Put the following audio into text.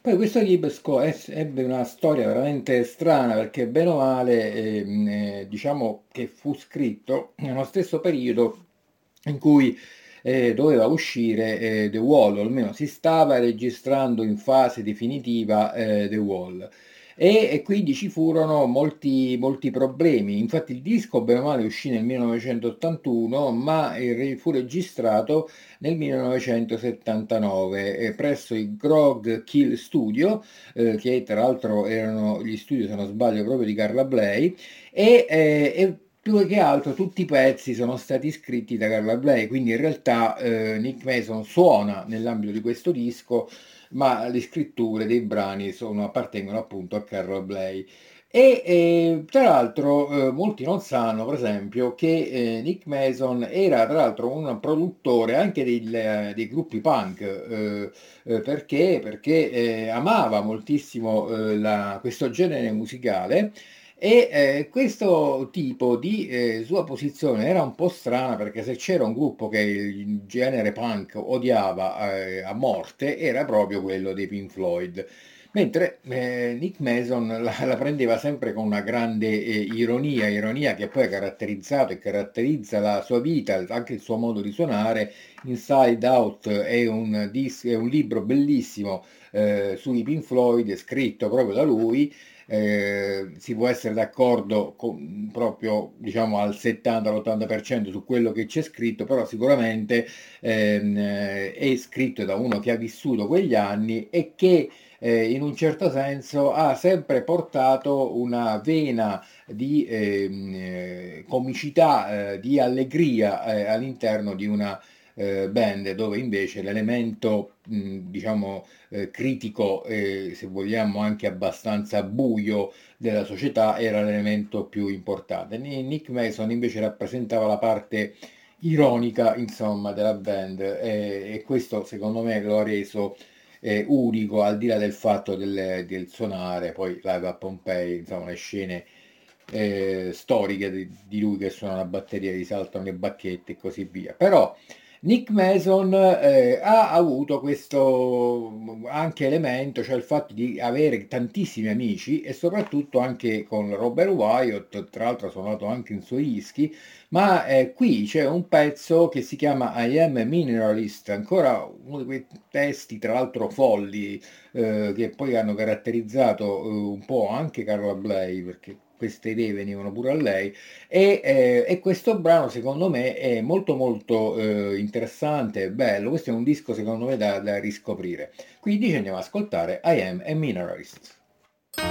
Poi questo libro ebbe una storia veramente strana perché bene o male, diciamo che fu scritto nello stesso periodo in cui doveva uscire The Wall, o almeno si stava registrando in fase definitiva The Wall. E quindi ci furono molti problemi. Infatti il disco bene o male uscì nel 1981, ma fu registrato nel 1979 presso i Grog Kill Studio, che tra l'altro erano gli studi, se non sbaglio, proprio di Carla Bley, e più che altro tutti i pezzi sono stati scritti da Carla Bley, quindi in realtà Nick Mason suona nell'ambito di questo disco, ma le scritture dei brani appartengono appunto a Carla Bley. Tra l'altro molti non sanno, per esempio, che Nick Mason era tra l'altro un produttore anche dei gruppi punk, perché amava moltissimo questo genere musicale questo tipo di sua posizione era un po' strana perché se c'era un gruppo che il genere punk odiava a morte era proprio quello dei Pink Floyd. Mentre Nick Mason la prendeva sempre con una grande ironia che poi ha caratterizzato e caratterizza la sua vita, anche il suo modo di suonare. Inside Out è un libro bellissimo sui Pink Floyd, scritto proprio da lui. Si può essere d'accordo proprio diciamo al 70-80% su quello che c'è scritto, però sicuramente è scritto da uno che ha vissuto quegli anni e che in un certo senso ha sempre portato una vena di comicità, di allegria all'interno di una band dove invece l'elemento diciamo critico e se vogliamo anche abbastanza buio della società era l'elemento più importante. Nick Mason invece rappresentava la parte ironica, insomma, della band e questo secondo me lo ha reso unico, al di là del fatto del suonare, poi Live a Pompei, insomma, le scene storiche di lui che suona la batteria, risaltano le bacchette e così via. Però Nick Mason ha avuto questo anche elemento, cioè il fatto di avere tantissimi amici e soprattutto anche con Robert Wyatt, tra l'altro ha suonato anche in suoi dischi, ma qui c'è un pezzo che si chiama I Am a Mineralist, ancora uno di quei testi, tra l'altro folli, che poi hanno caratterizzato un po' anche Carla Bley, perché queste idee venivano pure a lei, e questo brano secondo me è molto interessante, bello, questo è un disco secondo me da riscoprire. Quindi ci andiamo ad ascoltare I Am a Mineralist.